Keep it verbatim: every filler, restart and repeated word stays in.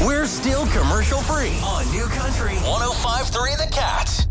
We're still commercial free on New Country one oh five point three The Cat.